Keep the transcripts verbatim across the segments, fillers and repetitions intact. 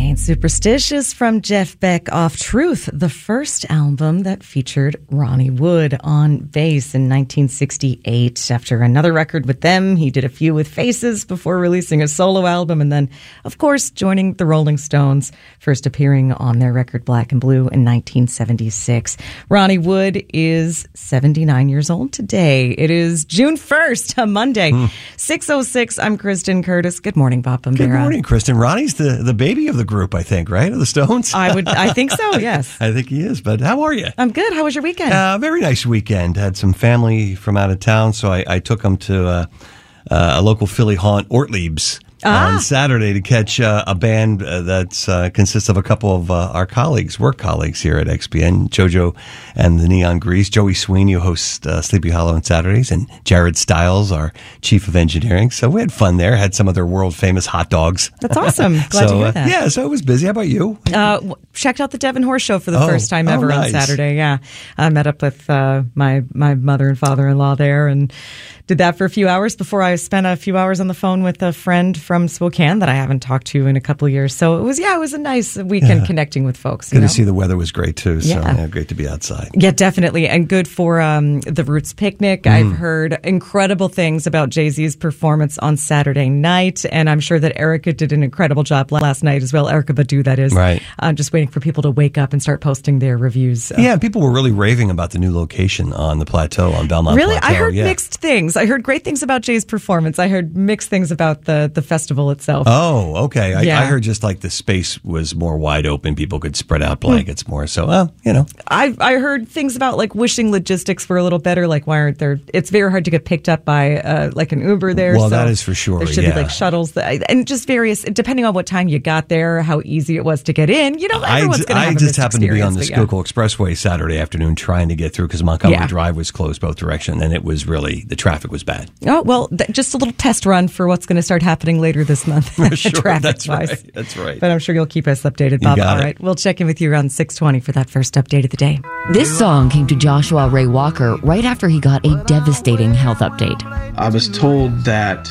Ain't Superstitious from Jeff Beck off Truth, the first album that featured Ronnie Wood on bass in nineteen sixty-eight. After another record with them, he did a few with Faces before releasing a solo album and then, of course, joining the Rolling Stones, first appearing on their record Black and Blue in nineteen seventy-six. Ronnie Wood is seventy-nine years old today. It is June first, a Monday. Mm. six oh six, I'm Kristen Curtis. Good morning, Bob Bombera. Good morning, Kristen. Ronnie's the, the baby of the group, I think, right? Of the Stones? I would, I think so, yes. I think he is, but how are you? I'm good. How was your weekend? Uh, very nice weekend. Had some family from out of town, so I, I took them to uh, uh, a local Philly haunt, Ortlieb's, ah. on Saturday to catch uh, a band uh, that uh, consists of a couple of uh, our colleagues, work colleagues here at X P N, JoJo and the Neon Grease. Joey Sweeney, who hosts uh, Sleepy Hollow on Saturdays, and Jared Stiles, our chief of engineering. So we had fun there. Had some of their world-famous hot dogs. That's awesome. Glad so, to hear that. Uh, yeah, so it was busy. How about you? Uh, checked out the Devon Horse Show for the oh, first time oh, ever nice. on Saturday. Yeah, I met up with uh, my my mother and father-in-law there and did that for a few hours before I spent a few hours on the phone with a friend from Spokane that I haven't talked to in a couple of years. So it was, yeah, it was a nice weekend yeah. connecting with folks. Good you know? to see the weather was great too. So yeah. yeah, great to be outside. Yeah, definitely. And good for um, the Roots Picnic. Mm. I've heard incredible things about Jay-Z's performance on Saturday night. And I'm sure that Erica did an incredible job last night as well. Erica Badu, that is. Right. I'm just waiting for people to wake up and start posting their reviews. Yeah, people were really raving about the new location on the plateau, on Belmont really? Plateau. I heard yeah. mixed things. I heard great things about Jay's performance. I heard mixed things about the, the festival itself. Oh, okay. I, yeah. I heard just like the space was more wide open. People could spread out blankets mm. more. So, well, you know. I I heard things about like wishing logistics were a little better. Like, why aren't there? It's very hard to get picked up by uh, like an Uber there. Well, so that is for sure. There should yeah. be like shuttles that, and just various, depending on what time you got there, how easy it was to get in. You know, everyone's going to have I a just happened to be on the yeah. Schuylkill Expressway Saturday afternoon trying to get through because Montgomery yeah. Drive was closed both directions, and it was really, the traffic was bad. Oh, well, th- just a little test run for what's going to start happening later this month. Sure, traffic that's wise. right. That's right. But I'm sure you'll keep us updated, Bob. All it. right. We'll check in with you around six twenty for that first update of the day. This song came to Joshua Ray Walker right after he got a devastating health update. I was told that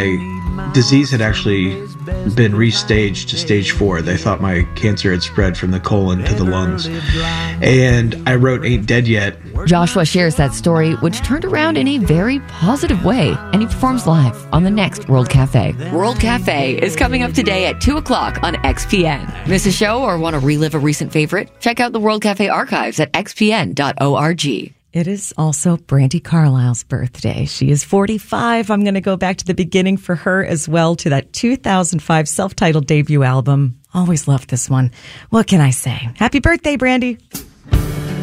my disease had actually been restaged to stage four. They thought my cancer had spread from the colon to the lungs. And I wrote Ain't Dead Yet. Joshua shares that story, which turned around in a very positive way, and he performs live on the next World Cafe. World Cafe is coming up today at two o'clock on X P N. Miss a show or want to relive a recent favorite? Check out the World Cafe archives at x p n dot org. It is also Brandi Carlile's birthday. She is forty-five. I'm going to go back to the beginning for her as well, to that two thousand five self-titled debut album. Always loved this one. What can I say? Happy birthday, Brandi.